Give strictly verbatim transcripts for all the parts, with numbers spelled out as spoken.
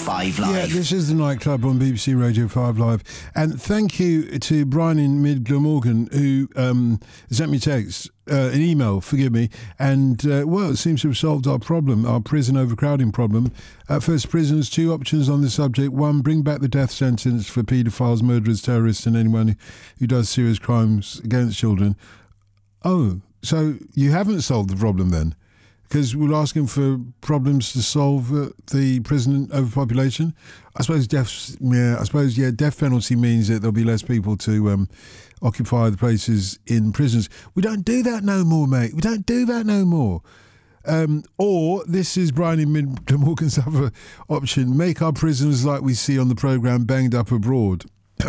five Live. Yeah, this is the nightclub on B B C Radio five Live. And thank you to Brian in Mid Glamorgan who um, sent me text, uh, an email, forgive me, and, uh, well, it seems to have solved our problem, our prison overcrowding problem. Uh, first, prisoners, two options on this subject. One, bring back the death sentence for paedophiles, murderers, terrorists, and anyone who does serious crimes against children. Oh, so you haven't solved the problem then? Because we're asking for problems to solve uh, the prison overpopulation. I suppose death, yeah, I suppose yeah, death penalty means that there'll be less people to um, occupy the places in prisons. We don't do that no more, mate. We don't do that no more. Um, or this is Brian in Mid Morgan's other option: make our prisons like we see on the programme Banged Up Abroad.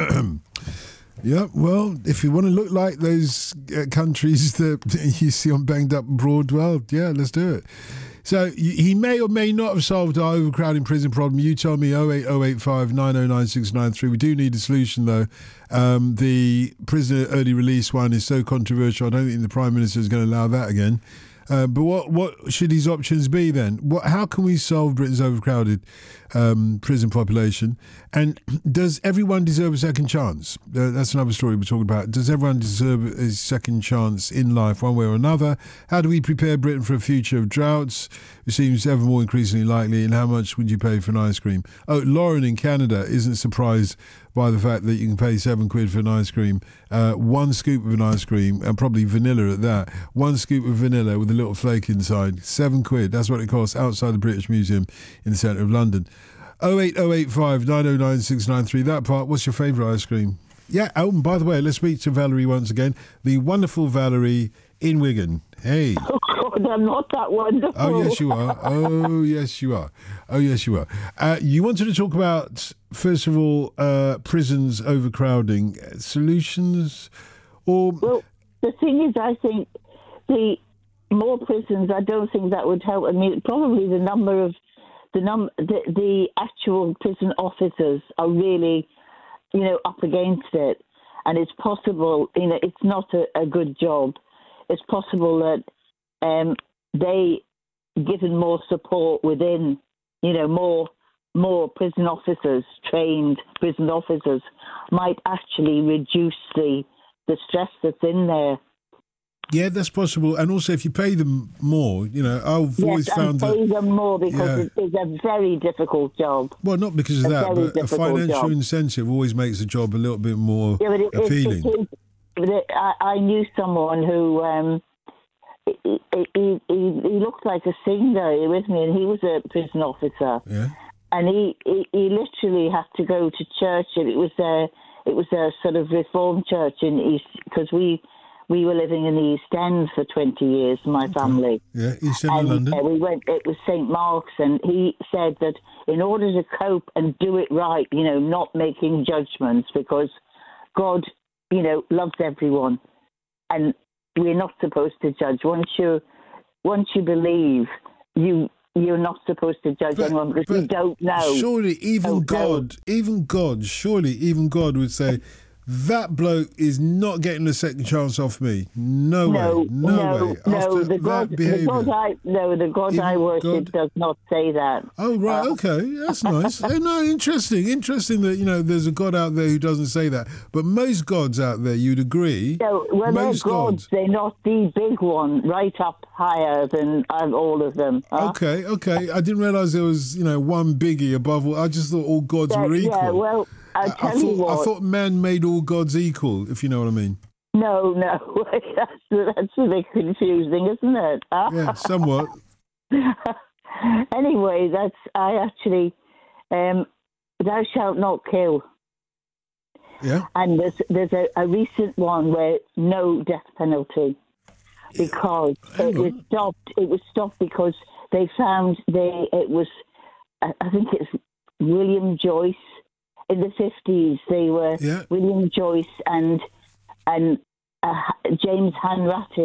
Yeah, well, if you want to look like those uh, countries that you see on Banged Up Abroad, well, yeah, let's do it. So he may or may not have solved our overcrowding prison problem. You tell me, oh eight oh eight five nine oh nine six nine three. We do need a solution, though. Um, the prisoner early release one is so controversial, I don't think the Prime Minister is going to allow that again. Uh, but what what should his options be then? What how can we solve Britain's overcrowded um, prison population? And does everyone deserve a second chance? Uh, that's another story we're talking about. Does everyone deserve a second chance in life, one way or another? How do we prepare Britain for a future of droughts? It seems ever more increasingly likely. And how much would you pay for an ice cream? Oh, Lauren in Canada isn't surprised by the fact that you can pay seven quid for an ice cream, uh, one scoop of an ice cream, and probably vanilla at that. One scoop of vanilla with a little flake inside, seven quid. That's what it costs outside the British Museum in the centre of London. oh eight oh eight five nine oh nine six nine three. That part, what's your favourite ice cream? Yeah, oh, and by the way, let's speak to Valerie once again. The wonderful Valerie in Wigan. Hey. Oh, God, I'm not that wonderful. Oh, yes, you are. Oh, yes, you are. Oh, yes, you are. Uh, you wanted to talk about, first of all, uh, prisons overcrowding. Solutions or... Well, the thing is, I think the more prisons, I don't think that would help. I mean, probably the number of... The, num- the, the actual prison officers are really, you know, up against it. And it's possible, you know, it's not a, a good job. It's possible that um, they, given more support within, you know, more more prison officers, trained prison officers, might actually reduce the the stress that's in there. Yeah, that's possible. And also, if you pay them more, you know, I've yes, always found that... pay them more because yeah. it is a very difficult job. Well, not because of a that, but a financial job. incentive always makes the job a little bit more yeah, but it, appealing. It, it, it, I, I knew someone who... Um, He, he, he, he looked like a singer with me, and he was a prison officer. Yeah. And he, he, he literally had to go to church. It was a it was a sort of Reformed church in East, because we we were living in the East End for twenty years, my family. Yeah, East End and, of London. Uh, we went. It was Saint Mark's, and he said that in order to cope and do it right, you know, not making judgments, because God, you know, loves everyone, and we're not supposed to judge. Once you, once you believe, you you're not supposed to judge but, anyone because you don't know. Surely, even oh, God, no. even God, surely even God would say, that bloke is not getting a second chance off me. No, no way, no, no, way. No, After the God, that behaviour. the God I no, the God even I worship God? does not say that. Oh right, uh, okay, that's nice. Oh, no, interesting, interesting that you know there's a God out there who doesn't say that. But most gods out there, you'd agree. So, well, most they're gods. gods, they're not the big one, right up higher than um, all of them. Huh? Okay, okay. I didn't realise there was you know one biggie above all. I just thought all gods yeah, were equal. Yeah, well. I, tell I, thought, you what, I thought man made all gods equal, if you know what I mean. No, no, that's, that's a bit confusing, isn't it? Yeah, somewhat. Anyway, that's, I actually, um, thou shalt not kill. Yeah. And there's there's a, a recent one where no death penalty, because Hang it on. was stopped. It was stopped because they found they it was, I think it's William Joyce. In the fifties, they were yeah. William Joyce and and uh, James Hanratty.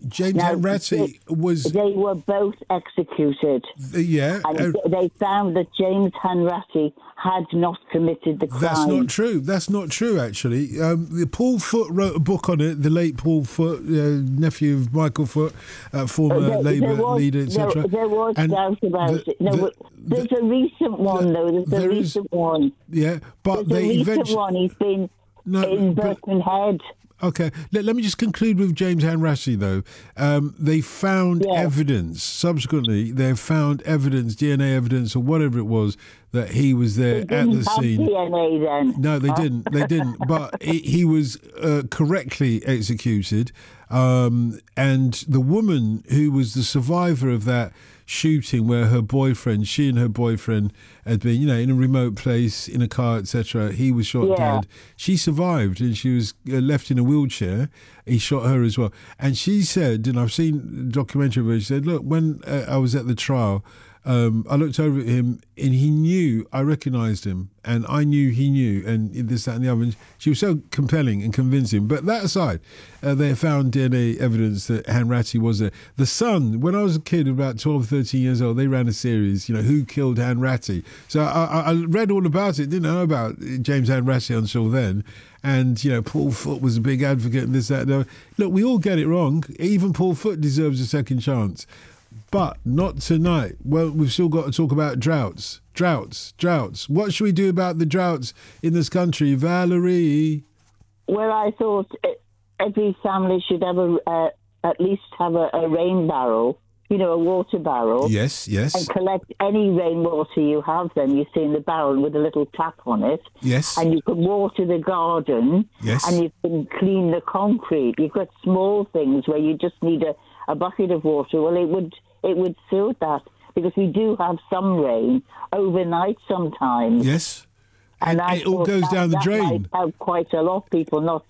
James Now, Hanratty was... They were both executed. Yeah. And uh, they found that James Hanratty had not committed the crime. That's not true. That's not true, actually. Um, the Paul Foot wrote a book on it, the late Paul Foot, uh, nephew of Michael Foot, uh, former there, Labour there was, leader, et cetera. There, there was and doubt about the, it. No, the, but there's the, a recent one, the, though. There's a there recent is, one. Yeah, but there's they a recent eventually... one. He's been No, in but- Birkenhead. Okay, let, let me just conclude with James Hanratty, though. Um, they found Yeah. evidence, subsequently, they found evidence, D N A evidence or whatever it was, that he was there They at didn't the have scene. D N A then. No, they Huh? didn't. They didn't. But he, he was uh, correctly executed. Um, and the woman who was the survivor of that shooting, where her boyfriend, she and her boyfriend had been, you know, in a remote place, in a car, et cetera. He was shot Yeah. dead. She survived, and she was uh, left in a wheelchair. He shot her as well. And she said, and I've seen a documentary where she said, look, when uh, I was at the trial, Um, I looked over at him and he knew, I recognised him and I knew he knew and this, that and the other. And she was so compelling and convincing. But that aside, uh, they found D N A evidence that Hanratty was there. The Sun, when I was a kid, about twelve, thirteen years old, they ran a series, you know, Who Killed Hanratty? So I, I read all about it, didn't know about James Hanratty until then. And, you know, Paul Foot was a big advocate and this, that, and the other. Look, we all get it wrong. Even Paul Foot deserves a second chance. But not tonight. Well, we've still got to talk about droughts. Droughts, droughts. What should we do about the droughts in this country, Valerie? Well, I thought every family should have a, uh, at least have a, a rain barrel, you know, a water barrel. Yes, yes. And collect any rainwater you have then, you see, in the barrel with a little tap on it. Yes. And you can water the garden. Yes. And you can clean the concrete. You've got small things where you just need a, a bucket of water. Well, it would... It would suit that because we do have some rain overnight sometimes. Yes. And, And I it all thought goes that, down the that drain. might help quite a lot of people not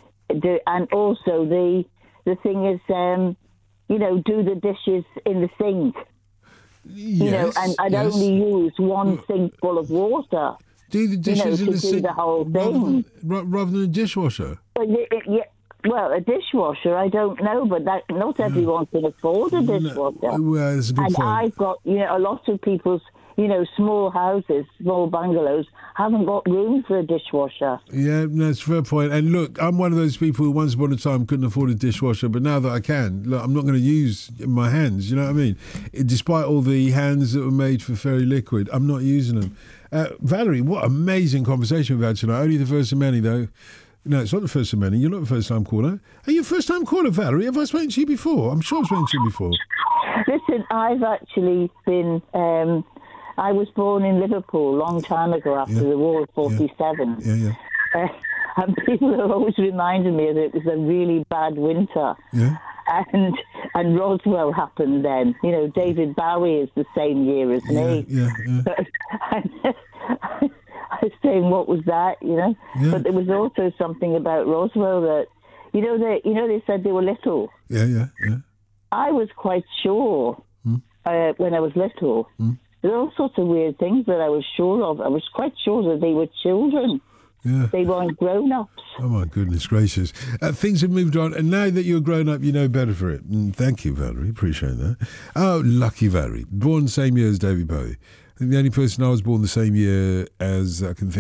do. And also the the thing is, um, you know, do the dishes in the sink. Yes. You know, and, and yes. only use one sink full of water. do the dishes you know, in to the do sink the whole rather than, thing. ra- rather than a dishwasher. But it, it, yeah, well, a dishwasher, I don't know, but that not everyone can afford a dishwasher. No, well, that's a good And point. I've got, you know, a lot of people's, you know, small houses, small bungalows, haven't got room for a dishwasher. Yeah, that's a fair point. And look, I'm one of those people who once upon a time couldn't afford a dishwasher, but now that I can, look, I'm not going to use my hands, you know what I mean? It, despite all the hands that were made for Fairy Liquid, I'm not using them. Uh, Valerie, what amazing conversation we've had tonight. Only the first of many, though. No, it's not the first of many. You're not the first time caller. Are you a first time caller, Valerie? Have I spoken to you before? I'm sure I've spoken to you before. Listen, I've actually been, um, I was born in Liverpool a long time ago after Yeah. the war of forty-seven. Yeah, yeah. Uh, and people have always reminded me that it was a really bad winter. Yeah. And and Roswell happened then. You know, David Bowie is the same year as Yeah, me. yeah, yeah. But, I was saying, what was that? You know, Yeah. but there was also something about Roswell that, you know, they you know they said they were little. Yeah, yeah, yeah. I was quite sure Hmm. uh, when I was little. Hmm. There were all sorts of weird things that I was sure of. I was quite sure that they were children. Yeah. They weren't grown-ups. Oh, my goodness gracious. Uh, things have moved on, and now that you're grown up, you know better for it. And thank you, Valerie. Appreciate that. Oh, lucky Valerie. Born the same year as David Bowie. I think the only person I was born the same year as I can think